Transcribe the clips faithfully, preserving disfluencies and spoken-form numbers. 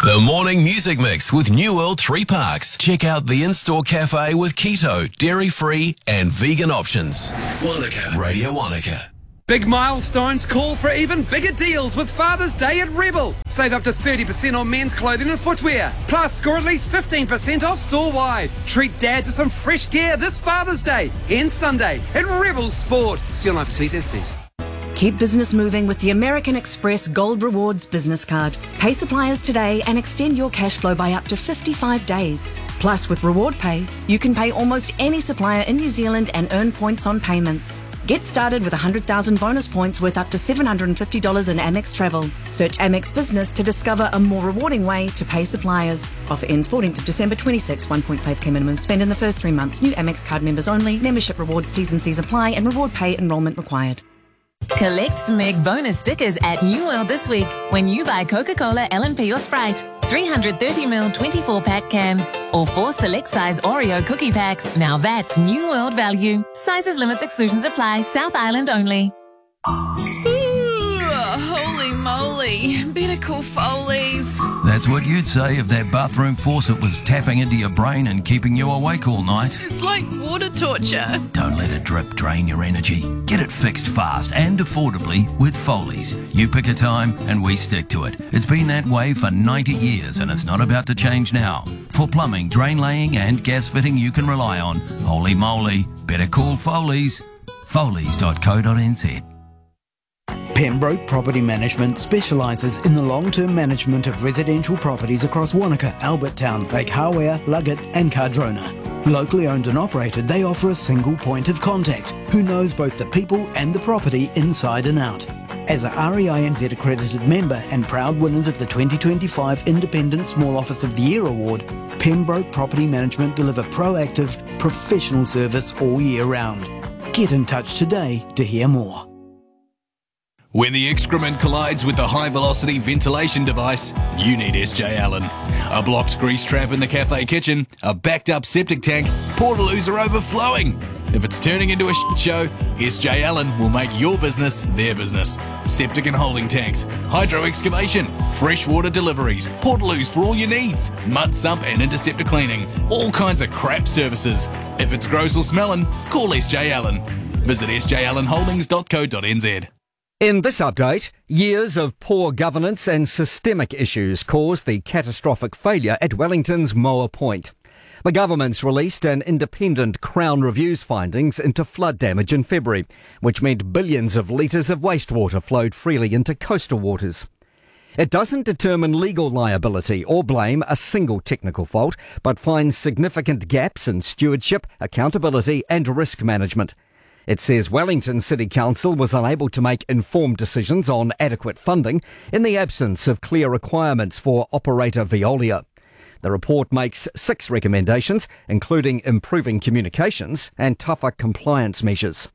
The Morning Music Mix with New World Three Parks. Check out the in-store cafe with keto, dairy-free and vegan options. Wanaka, Radio Wanaka. Big milestones call for even bigger deals with Father's Day at Rebel. Save up to thirty percent on men's clothing and footwear. Plus, score at least fifteen percent off store-wide. Treat Dad to some fresh gear this Father's Day and Sunday at Rebel Sport. See you online for T's and C's. Keep business moving with the American Express Gold Rewards business card. Pay suppliers today and extend your cash flow by up to fifty-five days. Plus, with Reward Pay, you can pay almost any supplier in New Zealand and earn points on payments. Get started with one hundred thousand bonus points worth up to seven hundred fifty dollars in Amex Travel. Search Amex Business to discover a more rewarding way to pay suppliers. Offer ends fourteenth of December twenty-six. one point five k minimum spend in the first three months. New Amex card members only. Membership rewards, T's and C's apply, and Reward Pay enrolment required. Collect Smeg bonus stickers at New World this week when you buy Coca-Cola, L and P or Sprite, three hundred thirty milliliter twenty-four pack cans, or four select size Oreo cookie packs. Now that's New World value. Sizes, limits, exclusions apply. South Island only. Holy moly. Better call Foley's. That's what you'd say if that bathroom faucet was tapping into your brain and keeping you awake all night. It's like water torture. Don't let a drip drain your energy. Get it fixed fast and affordably with Foley's. You pick a time and we stick to it. It's been that way for ninety years and it's not about to change now. For plumbing, drain laying and gas fitting you can rely on. Holy moly, better call Foley's. Foley's dot co dot n z. Pembroke Property Management specialises in the long-term management of residential properties across Wanaka, Albertown, Lake Hawea, Luggett and Cardrona. Locally owned and operated, they offer a single point of contact who knows both the people and the property inside and out. As a R E I N Z accredited member and proud winners of the twenty twenty-five Independent Small Office of the Year Award, Pembroke Property Management deliver proactive, professional service all year round. Get in touch today to hear more. When the excrement collides with the high-velocity ventilation device, you need S J Allen. A blocked grease trap in the cafe kitchen, a backed-up septic tank, portaloos are overflowing. If it's turning into a shit show, S J Allen will make your business their business. Septic and holding tanks, hydro excavation, freshwater deliveries, portaloos for all your needs, mud sump and interceptor cleaning, all kinds of crap services. If it's gross or smelling, call S J Allen. Visit s j allen holdings dot co dot n z. In this update, years of poor governance and systemic issues caused the catastrophic failure at Wellington's Moa Point. The government's released an independent Crown Review's findings into flood damage in February, which meant billions of litres of wastewater flowed freely into coastal waters. It doesn't determine legal liability or blame a single technical fault, but finds significant gaps in stewardship, accountability and risk management. It says Wellington City Council was unable to make informed decisions on adequate funding in the absence of clear requirements for operator Veolia. The report makes six recommendations, including improving communications and tougher compliance measures.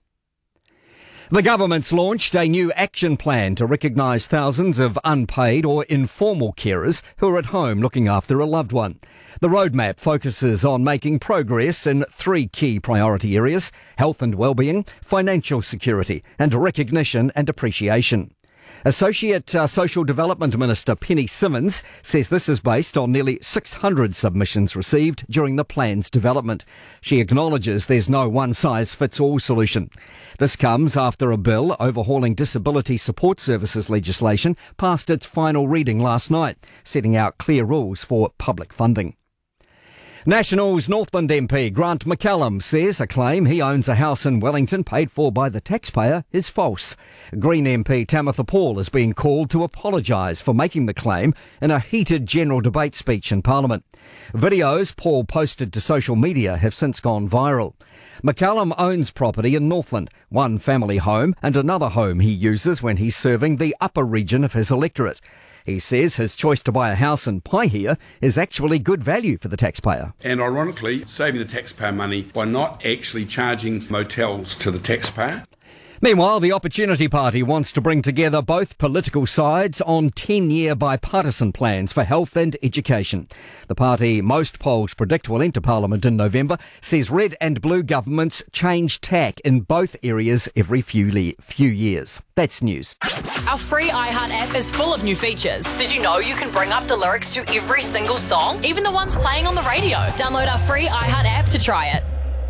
The government's launched a new action plan to recognise thousands of unpaid or informal carers who are at home looking after a loved one. The roadmap focuses on making progress in three key priority areas: health and well-being, financial security, and recognition and appreciation. Associate uh, Social Development Minister Penny Simmons says this is based on nearly six hundred submissions received during the plan's development. She acknowledges there's no one-size-fits-all solution. This comes after a bill overhauling disability support services legislation passed its final reading last night, setting out clear rules for public funding. National's Northland M P Grant McCallum says a claim he owns a house in Wellington paid for by the taxpayer is false. Green M P Tamitha Paul is being called to apologise for making the claim in a heated general debate speech in Parliament. Videos Paul posted to social media have since gone viral. McCallum owns property in Northland, one family home and another home he uses when he's serving the upper region of his electorate. He says his choice to buy a house in Paihia is actually good value for the taxpayer. And ironically, saving the taxpayer money by not actually charging motels to the taxpayer. Meanwhile, the Opportunity Party wants to bring together both political sides on ten-year bipartisan plans for health and education. The party most polls predict will enter Parliament in November says red and blue governments change tack in both areas every few, le- few years. That's news. Our free iHeart app is full of new features. Did you know you can bring up the lyrics to every single song, even the ones playing on the radio? Download our free iHeart app to try it.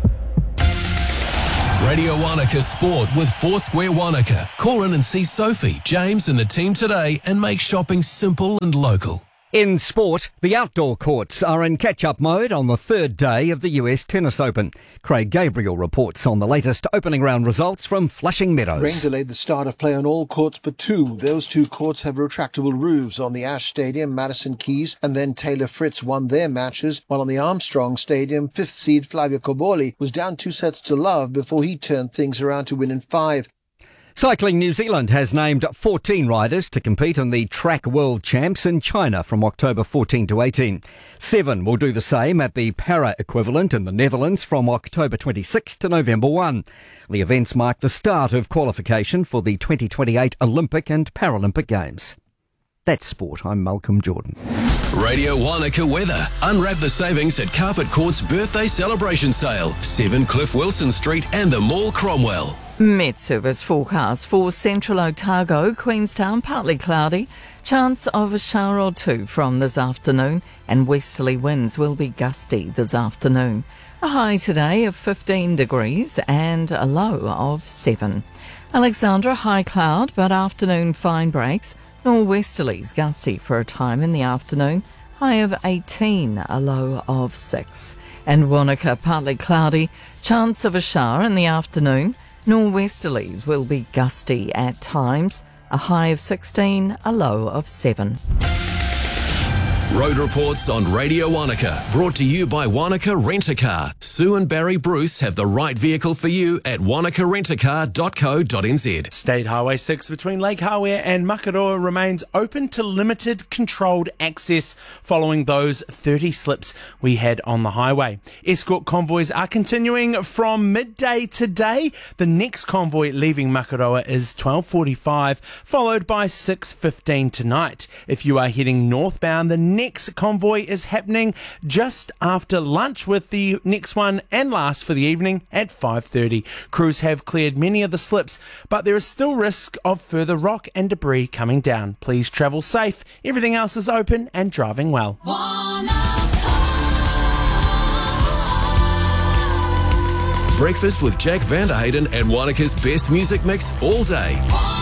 Radio Wanaka Sport with Foursquare Wanaka. Call in and see Sophie, James and the team today and make shopping simple and local. In sport, the outdoor courts are in catch-up mode on the third day of the U S Tennis Open. Craig Gabriel reports on the latest opening round results from Flushing Meadows. Rain delayed the start of play on all courts but two. Those two courts have retractable roofs. On the Ash Stadium, Madison Keys and then Taylor Fritz won their matches, while on the Armstrong Stadium, fifth seed Flavio Cobolli was down two sets to love before he turned things around to win in five. Cycling New Zealand has named fourteen riders to compete in the Track World Champs in China from October fourteenth to eighteenth. Seven will do the same at the para equivalent in the Netherlands from October twenty-sixth to November first. The events mark the start of qualification for the twenty twenty-eight Olympic and Paralympic Games. That's sport. I'm Malcolm Jordan. Radio Wanaka weather. Unwrap the savings at Carpet Court's birthday celebration sale. seven Cliff Wilson Street and the Mall Cromwell. Met Service forecast for central Otago, Queenstown, partly cloudy. Chance of a shower or two from this afternoon, and westerly winds will be gusty this afternoon. A high today of fifteen degrees and a low of seven. Alexandra, high cloud, but afternoon fine breaks. Nor'westerlies gusty for a time in the afternoon. High of eighteen, a low of six. And Wanaka, partly cloudy. Chance of a shower in the afternoon. Nor'westerlies will be gusty at times, a high of sixteen, a low of seven. Road reports on Radio Wanaka, brought to you by Wanaka Rent-A-Car. Sue and Barry Bruce have the right vehicle for you at wanaka rent a car dot co dot n z. State Highway six between Lake Hawea and Makaroa remains open to limited controlled access following those thirty slips we had on the highway. Escort convoys are continuing from midday today. The next convoy leaving Makaroa is twelve forty-five, followed by six fifteen tonight. If you are heading northbound, the next Next convoy is happening just after lunch, with the next one and last for the evening at five thirty. Crews have cleared many of the slips, but there is still risk of further rock and debris coming down. Please travel safe. Everything else is open and driving well. Breakfast with Jack Vanderhayden and Wanaka's best music mix all day.